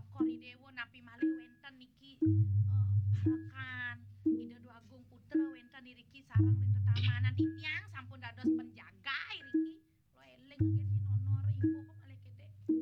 Joko Ridewo napi malih wenten niki parekan Ida Dwi Agung Putra wenten niriki sareng ring tetamanan tiyang sampun dados